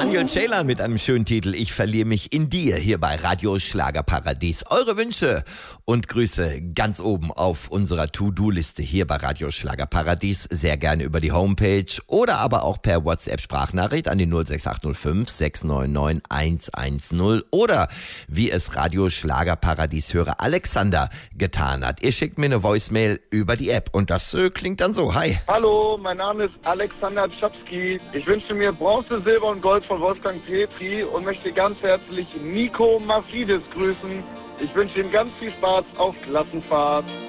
Daniel Ceylan mit einem schönen Titel Ich verliere mich in dir hier bei Radio Schlagerparadies. Eure Wünsche und Grüße ganz oben auf unserer To-Do-Liste hier bei Radio Schlagerparadies. Sehr gerne über die Homepage oder aber auch per WhatsApp-Sprachnachricht an die 06805 699 110 oder wie es Radio Schlagerparadies-Hörer Alexander getan hat. Ihr schickt mir eine Voicemail über die App und das klingt dann so. Hi. Hallo, mein Name ist Alexander Czapski. Ich wünsche mir Bronze, Silber und Gold von Wolfgang Petri und möchte ganz herzlich Nico Mavridis grüßen. Ich wünsche ihm ganz viel Spaß auf Klassenfahrt.